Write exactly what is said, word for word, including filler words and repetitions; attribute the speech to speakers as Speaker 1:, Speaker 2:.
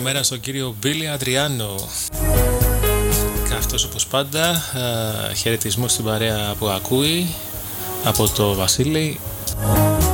Speaker 1: καλημέρα στον κύριο Μπίλι Αντριάνο. Καυτός όπως πάντα. Χαιρετισμό στην παρέα που ακούει από το Βασίλη.